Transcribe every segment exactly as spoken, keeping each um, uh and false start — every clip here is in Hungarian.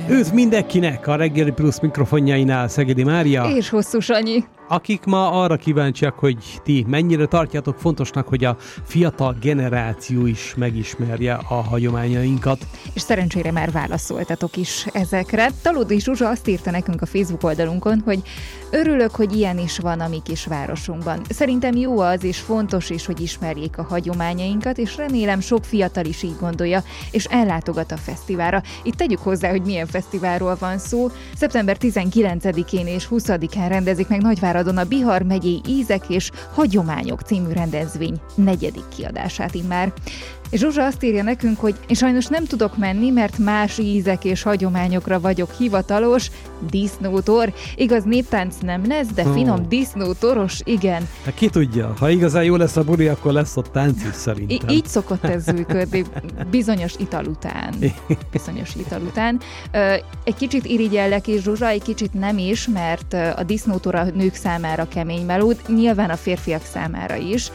Üdv mindenkinek a Reggeli Plusz mikrofonjainál Szegedi Mária. És Hosszú Sanyi. Akik ma arra kíváncsiak, hogy ti mennyire tartjátok fontosnak, hogy a fiatal generáció is megismerje a hagyományainkat. És szerencsére már válaszoltatok is ezekre. Talódi Zsuzsa azt írta nekünk a Facebook oldalunkon, hogy örülök, hogy ilyen is van a mi kis városunkban. Szerintem jó az, és fontos is, hogy ismerjék a hagyományainkat, és remélem sok fiatal is így gondolja, és ellátogat a fesztiválra. Itt tegyük hozzá, hogy milyen fesztiválról van szó. szeptember tizenkilencedikén és huszadikán rendezik meg Nagyváradon a Bihar megyei Ízek és Hagyományok című rendezvény negyedik kiadását immár. És Zsuzsa azt írja nekünk, hogy én sajnos nem tudok menni, mert más ízek és hagyományokra vagyok hivatalos. Disznótor. Igaz, néptánc nem lesz, de finom oh. disznótoros, igen. Hát ki tudja, ha igazán jó lesz a buli, akkor lesz ott tánc is szerintem. I- így szokott ez működni, bizonyos ital után. Bizonyos ital után. Egy kicsit irigyellek is, Zsuzsa, egy kicsit nem is, mert a disznótor a nők számára kemény melód, nyilván a férfiak számára is.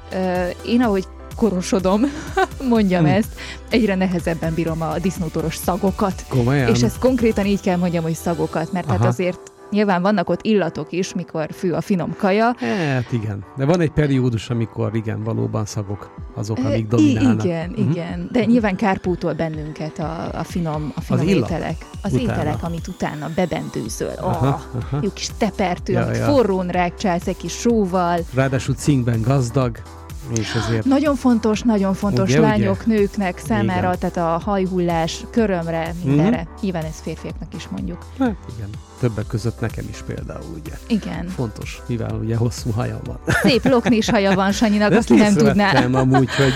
Én, ahogy korosodom, mondjam hmm. ezt, egyre nehezebben bírom a disznótoros szagokat. Komolyan? És ezt konkrétan így kell mondjam, hogy szagokat, mert hát azért nyilván vannak ott illatok is, mikor fű a finom kaja. Hát igen, de van egy periódus, amikor igen, valóban szagok azok, amik dominálnak. Igen, uh-huh. igen, de nyilván kárpótol bennünket a, a finom, a finom az ételek. Az utána. ételek, amit utána bebendőzöl. Aha, oh, aha. Jó kis tepertő, ja, amit ja. forrón rákcsálsz egy kis sóval. Ráadásul cinkben gazdag. És ezért... Nagyon fontos, nagyon fontos ugye, lányok, ugye? Nőknek számára, igen. tehát a hajhullás, körömre, mindenre. Mm-hmm. Nyilván ez férfiaknak is mondjuk. Hát igen, többek között nekem is például, ugye. Igen. Fontos, mivel ugye hosszú hajam van. Szép loknis haja van Sanyinak, aki nem tudná. amúgy, hogy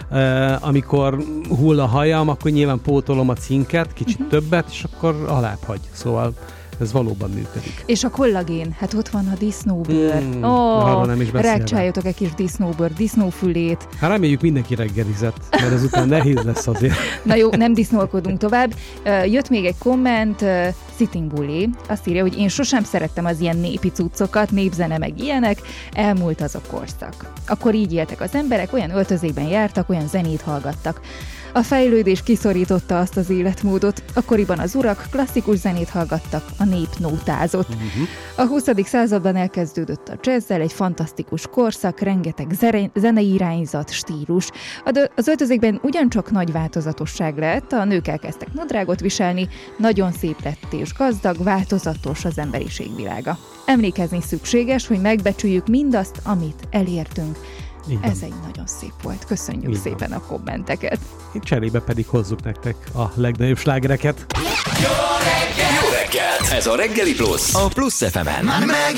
uh, amikor hull a hajam, akkor nyilván pótolom a cinket, kicsit mm-hmm. többet, és akkor alább hagy. Szóval ez valóban működik. És a kollagén, hát ott van a disznóbőr. Mm, oh, rákcsáljatok egy kis disznóbőr, disznófülét. Hát reméljük mindenki reggelizett, mert ezután nehéz lesz azért. Na jó, nem disznólkodunk tovább. Jött még egy komment, Sitting Bully azt írja, hogy én sosem szerettem az ilyen népi cuccokat, népzene meg ilyenek, elmúlt az a korszak. Akkor így éltek az emberek, olyan öltözékben jártak, olyan zenét hallgattak. A fejlődés kiszorította azt az életmódot. Akkoriban az urak klasszikus zenét hallgattak, a nép nótázott. Uh-huh. A huszadik században elkezdődött a jazzzel, egy fantasztikus korszak, rengeteg zenei irányzat, stílus. Az öltözékben ugyancsak nagy változatosság lett, a nők elkezdtek nadrágot viselni, nagyon szép lett és gazdag, változatos az emberiség világa. Emlékezni szükséges, hogy megbecsüljük mindazt, amit elértünk. Igen. Ez egy nagyon szép volt. Köszönjük Igen. szépen a kommenteket. Itt cserébe pedig hozzuk nektek a legnagyobb slágereket. Jó reggelt! Jó reggelt! Ez a Reggeli Plusz, a Plusz ef emen.